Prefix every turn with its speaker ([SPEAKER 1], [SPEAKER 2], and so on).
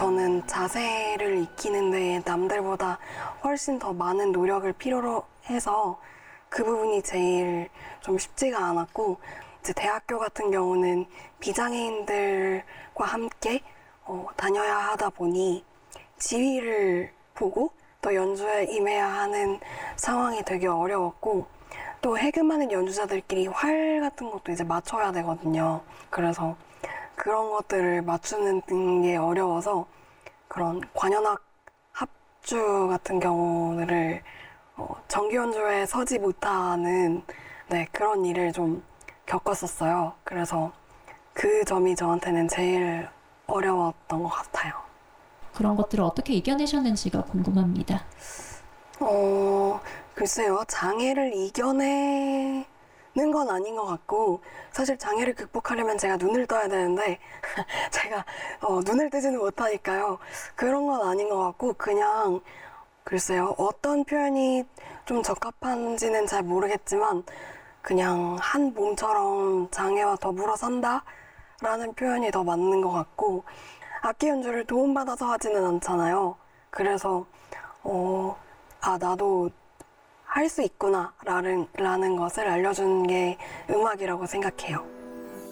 [SPEAKER 1] 저는 자세를 익히는데 남들보다 훨씬 더 많은 노력을 필요로 해서 그 부분이 제일 좀 쉽지가 않았고, 이제 대학교 같은 경우는 비장애인들과 함께 다녀야 하다 보니 지휘를 보고 또 연주에 임해야 하는 상황이 되게 어려웠고, 또 해금하는 연주자들끼리 활 같은 것도 이제 맞춰야 되거든요. 그래서 그런 것들을 맞추는 게 어려워서 그런 관현악 합주 같은 경우를 정기 연주에 서지 못하는 그런 일을 좀 겪었었어요. 그래서 그 점이 저한테는 제일 어려웠던 것 같아요.
[SPEAKER 2] 그런 것들을 어떻게 이겨내셨는지가 궁금합니다.
[SPEAKER 1] 글쎄요. 장애를 이겨내는 건 아닌 것 같고, 사실 장애를 극복하려면 제가 눈을 떠야 되는데 제가 눈을 뜨지는 못하니까요. 그런 건 아닌 것 같고, 그냥 글쎄요. 어떤 표현이 좀 적합한지는 잘 모르겠지만 그냥 한 몸처럼 장애와 더불어 산다? 라는 표현이 더 맞는 것 같고, 악기 연주를 도움받아서 하지는 않잖아요. 그래서 나도 할 수 있구나 라는 것을 알려준 게 음악이라고 생각해요.